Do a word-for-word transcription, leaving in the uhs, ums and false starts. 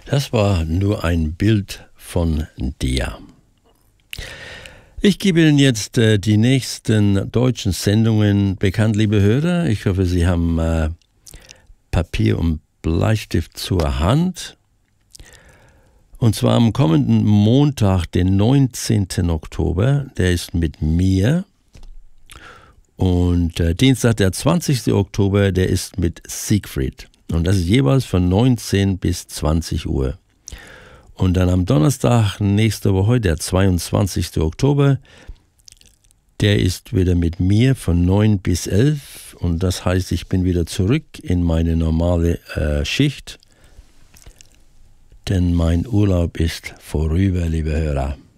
Das war nur ein Bild von dir. Ich gebe Ihnen jetzt äh, die nächsten deutschen Sendungen bekannt, liebe Hörer. Ich hoffe, Sie haben äh, Papier und Bleistift zur Hand. Und zwar am kommenden Montag, den neunzehnten Oktober, der ist mit mir. Und äh, Dienstag, der zwanzigsten Oktober, der ist mit Siegfried. Und das ist jeweils von neunzehn bis zwanzig Uhr. Und dann am Donnerstag nächste Woche, der zweiundzwanzigsten Oktober, der ist wieder mit mir von neun bis elf. Und das heißt, ich bin wieder zurück in meine normale äh, Schicht. Denn mein Urlaub ist vorüber, liebe Hörer.